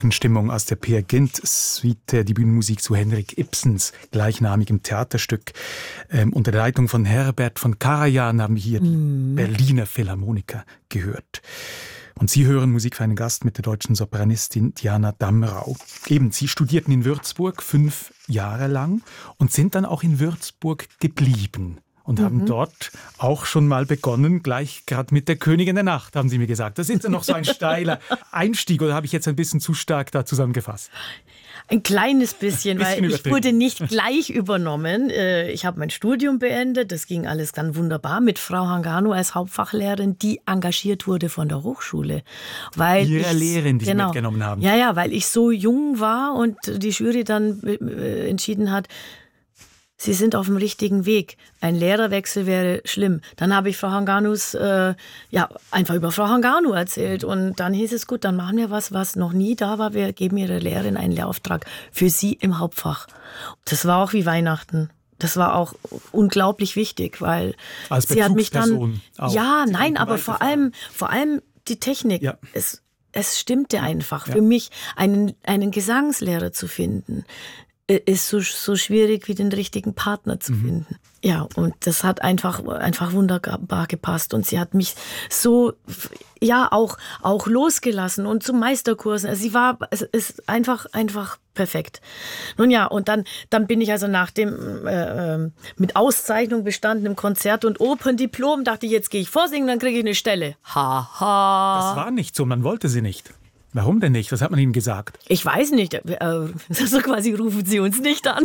Stimmung aus der Peer Gynt Suite, die Bühnenmusik zu Henrik Ibsens gleichnamigem Theaterstück. Unter der Leitung von Herbert von Karajan haben wir hier die Berliner Philharmoniker gehört. Und Sie hören Musik für einen Gast mit der deutschen Sopranistin Diana Damrau. Eben, Sie studierten in Würzburg 5 Jahre lang und sind dann auch in Würzburg geblieben. Und haben dort auch schon mal begonnen, gleich gerade mit der Königin der Nacht, haben Sie mir gesagt. Das ist ja noch so ein steiler Einstieg, oder habe ich jetzt ein bisschen zu stark da zusammengefasst? Ein kleines bisschen, weil ich wurde nicht gleich übernommen. Ich habe mein Studium beendet, das ging alles ganz wunderbar mit Frau Hangano als Hauptfachlehrerin, die engagiert wurde von der Hochschule. Weil Ihre Lehrerin, die Sie mitgenommen haben. Ja, weil ich so jung war und die Jury dann entschieden hat, Sie sind auf dem richtigen Weg. Ein Lehrerwechsel wäre schlimm. Dann habe ich Frau Hanganus einfach über Frau Hanganu erzählt. Und dann hieß es, gut, dann machen wir was noch nie da war. Wir geben Ihrer Lehrerin einen Lehrauftrag für Sie im Hauptfach. Das war auch wie Weihnachten. Das war auch unglaublich wichtig, weil als sie hat mich dann... auch. Ja, nein, aber vor allem die Technik. Ja. Es stimmte einfach. Ja. Für mich, einen Gesangslehrer zu finden, ist so schwierig wie den richtigen Partner zu finden. Ja, und das hat einfach wunderbar gepasst. Und sie hat mich so, auch losgelassen und zu Meisterkursen. Also es ist einfach perfekt. Nun ja, und dann bin ich also nach dem mit Auszeichnung bestandenen Konzert- und Operndiplom, dachte ich, jetzt gehe ich vorsingen, dann kriege ich eine Stelle. Haha. Das war nicht so, man wollte sie nicht. Warum denn nicht? Was hat man Ihnen gesagt? Ich weiß nicht. So quasi rufen Sie uns nicht an.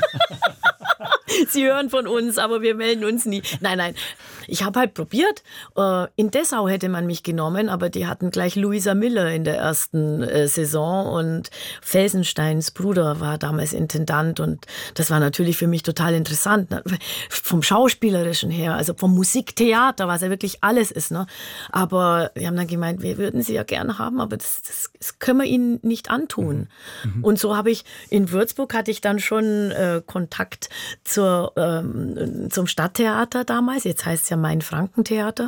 Sie hören von uns, aber wir melden uns nie. Nein. Ich habe halt probiert. In Dessau hätte man mich genommen, aber die hatten gleich Luisa Miller in der ersten Saison und Felsensteins Bruder war damals Intendant und das war natürlich für mich total interessant. Ne? Vom Schauspielerischen her, also vom Musiktheater, was ja wirklich alles ist. Ne? Aber wir haben dann gemeint, wir würden sie ja gerne haben, aber das können wir ihnen nicht antun. Und so in Würzburg hatte ich dann schon Kontakt zum Stadttheater damals, jetzt heißt es ja Main-Franken-Theater.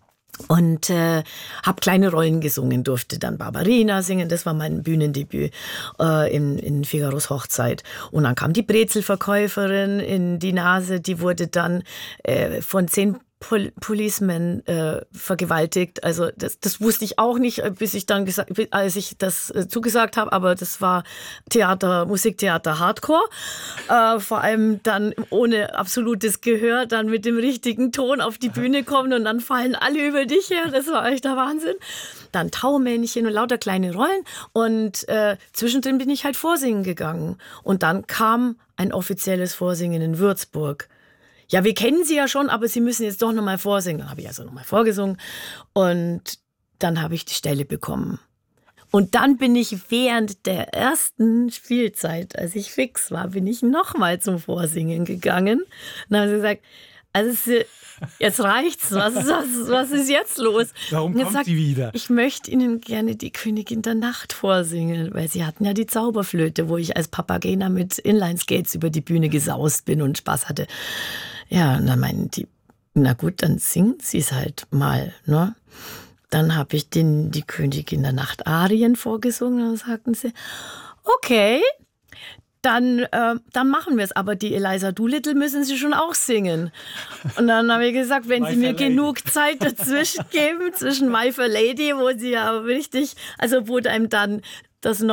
Und habe kleine Rollen gesungen, durfte dann Barbarina singen, das war mein Bühnendebüt in Figaros Hochzeit. Und dann kam die Brezelverkäuferin in die Nase, die wurde dann von 10 Policemen vergewaltigt. Also das wusste ich auch nicht, als ich das zugesagt habe, aber das war Musiktheater Hardcore. Vor allem dann ohne absolutes Gehör, dann mit dem richtigen Ton auf die Bühne kommen und dann fallen alle über dich her. Das war echt der Wahnsinn. Dann Taumännchen und lauter kleine Rollen und zwischendrin bin ich halt vorsingen gegangen. Und dann kam ein offizielles Vorsingen in Würzburg. Ja, wir kennen Sie ja schon, aber Sie müssen jetzt doch nochmal vorsingen. Dann habe ich also nochmal vorgesungen und dann habe ich die Stelle bekommen. Und dann bin ich während der ersten Spielzeit, als ich fix war, bin ich nochmal zum Vorsingen gegangen. Und dann haben sie gesagt, also jetzt reicht's, was ist jetzt los? Warum kommt sie wieder? Ich möchte Ihnen gerne die Königin der Nacht vorsingen, weil Sie hatten ja die Zauberflöte, wo ich als Papagena mit Inline-Skates über die Bühne gesaust bin und Spaß hatte. Ja, und dann meinten die, na gut, dann singen Sie es halt mal, ne? Dann habe ich die Königin der Nacht Arien vorgesungen und dann sagten sie, okay, dann machen wir es. Aber die Eliza Doolittle müssen Sie schon auch singen. Und dann habe ich gesagt, wenn Sie mir genug Zeit dazwischen geben, zwischen My Fair Lady, wo sie ja richtig, also wo einem dann das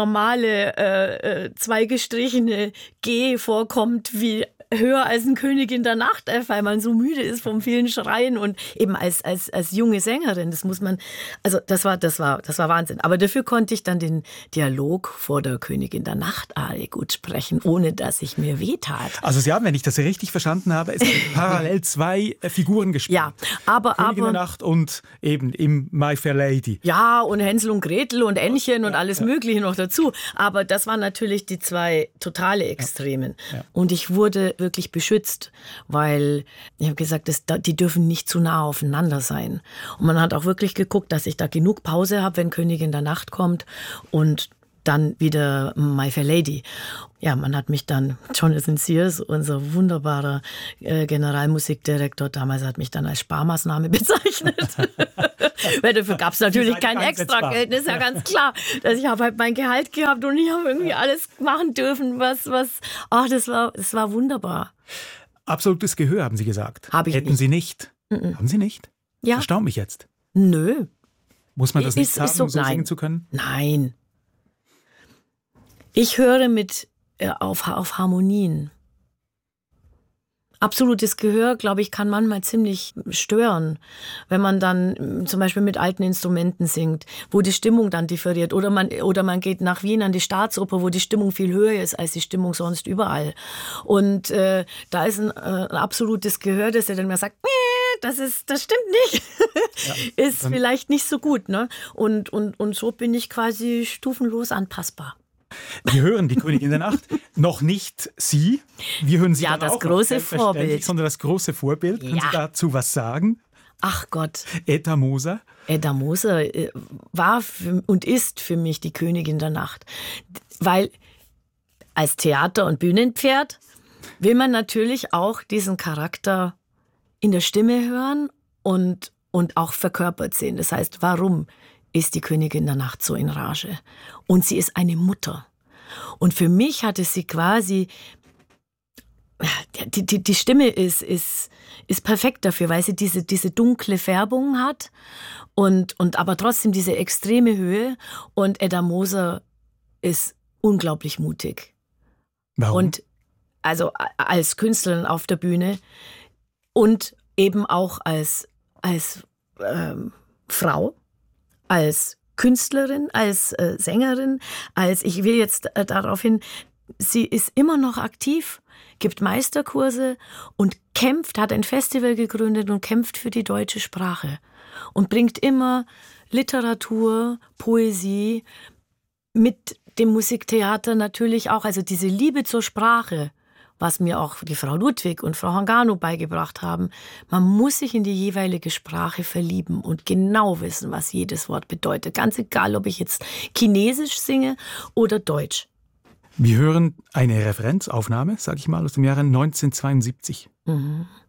normale zweigestrichene G vorkommt, wie höher als ein Königin der Nacht, weil man so müde ist vom vielen Schreien und eben als junge Sängerin, das muss man, also das war Wahnsinn. Aber dafür konnte ich dann den Dialog vor der Königin der Nacht gut sprechen, ohne dass ich mir wehtat. Also Sie haben, wenn ich das richtig verstanden habe, es sind parallel 2 Figuren gespielt. Ja, aber Königin der Nacht und eben im My Fair Lady. Ja, und Hänsel und Gretel und Ännchen und alles Mögliche noch dazu. Aber das waren natürlich die 2 totale Extremen. Ja. Und ich wurde wirklich beschützt, weil ich habe gesagt, die dürfen nicht zu nah aufeinander sein. Und man hat auch wirklich geguckt, dass ich da genug Pause habe, wenn Königin der Nacht kommt und dann wieder My Fair Lady. Ja, man hat mich dann, Jonathan Sears, unser wunderbarer Generalmusikdirektor, damals hat mich dann als Sparmaßnahme bezeichnet. Weil dafür gab es natürlich kein Extrageld, das ist ja ganz klar. Ich habe halt mein Gehalt gehabt und ich habe irgendwie alles machen dürfen, das war wunderbar. Absolutes Gehör, haben Sie gesagt. Habe ich Hätten nicht. Sie nicht? Haben Sie nicht? Ja. Das erstaunt mich jetzt. Nö. Muss man das nicht haben, so, um so singen zu können? Nein. Ich höre auf Harmonien. Absolutes Gehör, glaube ich, kann manchmal ziemlich stören, wenn man dann zum Beispiel mit alten Instrumenten singt, wo die Stimmung dann differiert. Oder man geht nach Wien an die Staatsoper, wo die Stimmung viel höher ist als die Stimmung sonst überall. Und da ist ein absolutes Gehör, dass er dann mal sagt, das stimmt nicht. Ja, ist vielleicht nicht so gut. Ne? Und so bin ich quasi stufenlos anpassbar. Wir hören die Königin der Nacht, noch nicht Sie. Wir hören Sie ja, dann das auch große Vorbild. Sondern das große Vorbild. Können Sie dazu was sagen? Ach Gott. Edda Moser. Edda Moser war und ist für mich die Königin der Nacht. Weil als Theater- und Bühnenpferd will man natürlich auch diesen Charakter in der Stimme hören und auch verkörpert sehen. Das heißt, warum ist die Königin der Nacht so in Rage? Und sie ist eine Mutter. Und für mich hatte sie quasi, die Stimme ist perfekt dafür, weil sie diese dunkle Färbung hat und aber trotzdem diese extreme Höhe. Und Edda Moser ist unglaublich mutig. Warum? Und also als Künstlerin auf der Bühne und eben auch als Frau, als Künstlerin, als Sängerin, ich will jetzt darauf hin, sie ist immer noch aktiv, gibt Meisterkurse und hat ein Festival gegründet und kämpft für die deutsche Sprache und bringt immer Literatur, Poesie mit dem Musiktheater natürlich auch, also diese Liebe zur Sprache, was mir auch die Frau Ludwig und Frau Hangano beigebracht haben. Man muss sich in die jeweilige Sprache verlieben und genau wissen, was jedes Wort bedeutet. Ganz egal, ob ich jetzt Chinesisch singe oder Deutsch. Wir hören eine Referenzaufnahme, sage ich mal, aus dem Jahre 1972.